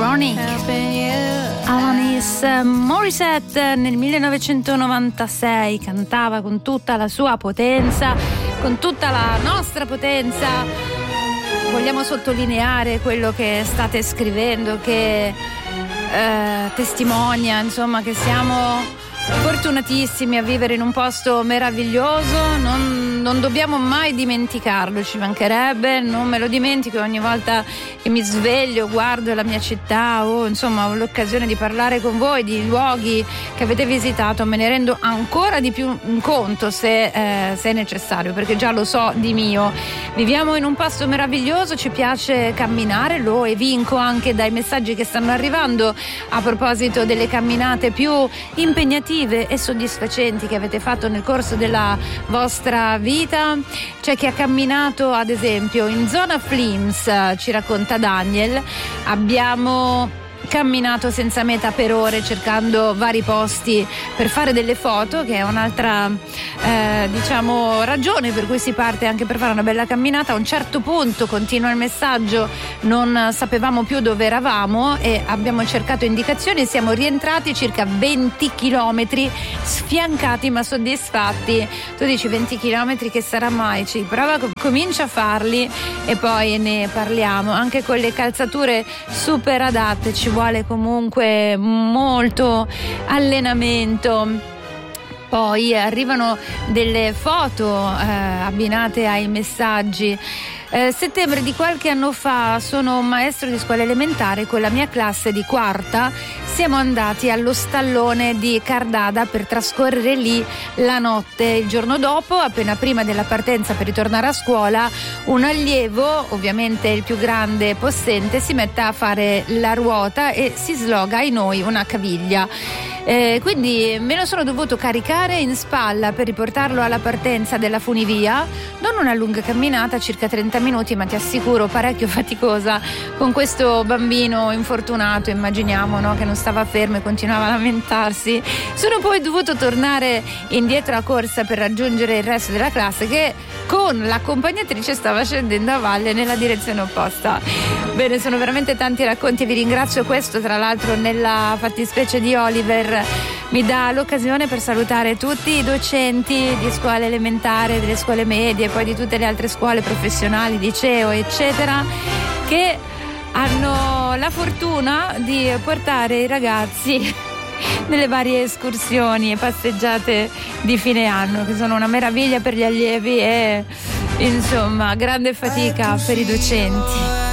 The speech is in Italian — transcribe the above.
Ronnie. Alanis Morissette nel 1996 cantava con tutta la sua potenza, con tutta la nostra potenza. Vogliamo sottolineare quello che state scrivendo, che testimonia, insomma, che siamo fortunatissimi a vivere in un posto meraviglioso. Non dobbiamo mai dimenticarlo, ci mancherebbe, non me lo dimentico. Ogni volta che mi sveglio, guardo la mia città o insomma ho l'occasione di parlare con voi di luoghi che avete visitato, me ne rendo ancora di più conto se è necessario, perché già lo so di mio. Viviamo in un posto meraviglioso, ci piace camminare, lo evinco anche dai messaggi che stanno arrivando a proposito delle camminate più impegnative e soddisfacenti che avete fatto nel corso della vostra vita. C'è chi ha camminato ad esempio in zona Flims, ci racconta Daniel. Abbiamo camminato senza meta per ore cercando vari posti per fare delle foto, che è un'altra ragione per cui si parte anche per fare una bella camminata. A un certo punto, continua il messaggio, non sapevamo più dove eravamo e abbiamo cercato indicazioni e siamo rientrati circa 20 chilometri sfiancati ma soddisfatti. Tu dici 20 chilometri che sarà mai? Ci prova, comincia a farli e poi ne parliamo. Anche con le calzature super adatte ci vuole comunque molto allenamento. Poi arrivano delle foto abbinate ai messaggi. Settembre di qualche anno fa, sono un maestro di scuola elementare, con la mia classe di quarta siamo andati allo stallone di Cardada per trascorrere lì la notte. Il giorno dopo, appena prima della partenza per ritornare a scuola, un allievo, ovviamente il più grande possente, si mette a fare la ruota e si sloga in noi una caviglia. Quindi me lo sono dovuto caricare in spalla per riportarlo alla partenza della funivia. Non una lunga camminata, circa 30 minuti, ma ti assicuro parecchio faticosa, con questo bambino infortunato, immaginiamo, no? Che non stava fermo e continuava a lamentarsi. Sono poi dovuto tornare indietro a corsa per raggiungere il resto della classe, che con l'accompagnatrice stava scendendo a valle nella direzione opposta. Bene, sono veramente tanti racconti, vi ringrazio. Questo tra l'altro, nella fattispecie di Oliver, mi dà l'occasione per salutare tutti i docenti di scuola elementare, delle scuole medie e poi di tutte le altre scuole professionali, liceo eccetera, che hanno la fortuna di portare i ragazzi nelle varie escursioni e passeggiate di fine anno, che sono una meraviglia per gli allievi e insomma grande fatica per i docenti.